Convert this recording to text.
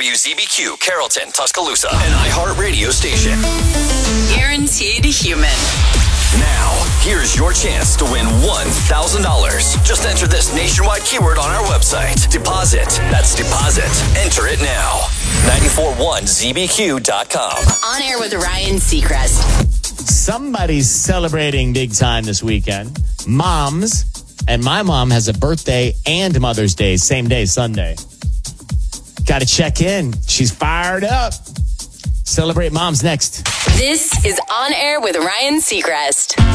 WZBQ, Carrollton, Tuscaloosa, an iHeartRadio station. Guaranteed human. Now, here's your chance to win $1,000. Just enter this nationwide keyword on our website. Deposit. That's deposit. Enter it now. 941zbq.com. On air with Ryan Seacrest. Somebody's celebrating big time this weekend. Moms. And my mom has a birthday and Mother's Day, same day, Sunday. Got to check in. She's fired up. Celebrate moms next. This is On Air with Ryan Seacrest.